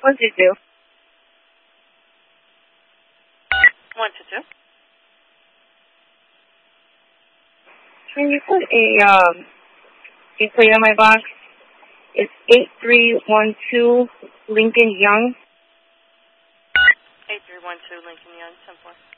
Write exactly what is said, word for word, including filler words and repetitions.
One two two. One two two. Can you put a um? Can you put it on my box? It's eight three one two Lincoln Young. Eight three one two Lincoln Young. Ten four.